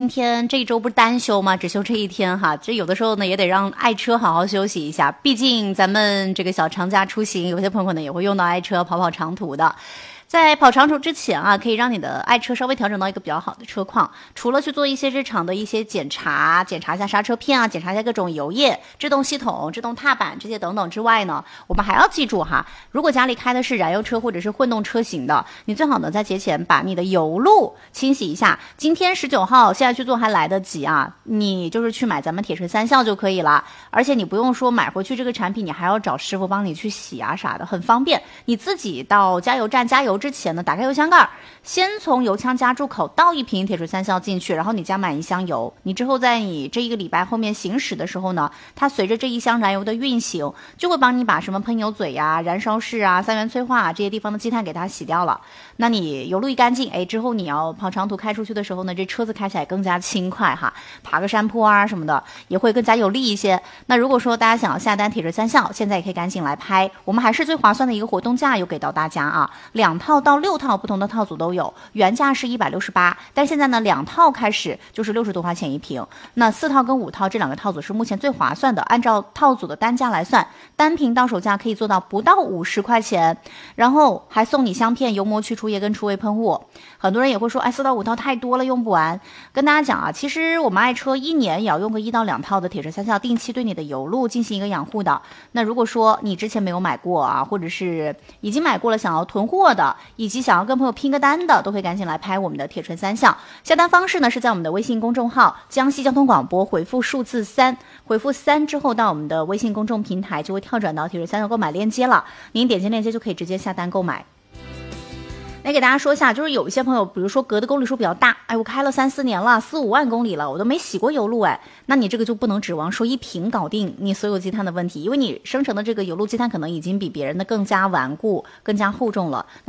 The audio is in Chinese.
天这一周不是单休吗？只休这一天哈，这有的时候呢也得让爱车好好休息一下，毕竟咱们这个小长假出行，有些朋友可能也会用到爱车跑长途的。在跑长途之前啊，可以让你的爱车稍微调整到一个比较好的车况。除了去做一些日常的一些检查一下刹车片啊，检查一下各种油液、制动系统、制动踏板这些等等之外呢，我们还要记住哈，如果家里开的是燃油车或者是混动车型的，你最好呢在节前把你的油路清洗一下。今天19号，现在去做还来得及啊，你就是去买咱们铁锤三效就可以了，而且你不用说买回去这个产品，你还要找师傅帮你去洗啊啥的，很方便。你自己到加油站加油之前呢，打开油箱盖，先从油枪加注口倒一瓶铁锤三效进去，然后你加满1箱油。你之后在你这一个礼拜后面行驶的时候呢，它随着这1箱燃油的运行，就会帮你把什么喷油嘴呀、燃烧室啊、三元催化啊这些地方的积碳给它洗掉了。那你油路一干净，之后你要跑长途开出去的时候呢，这车子开起来更加轻快哈，爬个山坡啊什么的也会更加有力一些。那如果说大家想要下单铁锤三效，现在也可以赶紧来拍，我们还是最划算的一个活动价有给到大家啊，2套到6套不同的套组都有，原价是168，但是现在呢2套开始就是60多块钱一瓶。那4套跟5套这2个套组是目前最划算的，按照套组的单价来算，单瓶到手价可以做到不到50块钱，然后还送你香片、油膜去除液跟除味喷雾。很多人也会说4到5套太多了用不完，跟大家讲啊，其实我们爱车1年也要用个1到2套的铁锤三效，定期对你的油路进行一个养护的。那如果说你之前没有买过啊，或者是已经买过了想要囤货的，以及想要跟朋友拼个单的，都可以赶紧来拍我们的铁锤三效。下单方式呢是在我们的微信公众号江西交通广播回复数字3，回复3之后到我们的微信公众平台就会跳转到铁锤三效购买链接了，您点击链接就可以直接下单购买。来给大家说一下，就是有一些朋友比如说隔的公里数比较大，我开了3、4年了，4、5万公里了，我都没洗过油路，那你这个就不能指望说一瓶搞定你所有积碳的问题，因为你生成的这个油路积碳可能已经比别人的更加顽固更加厚重了。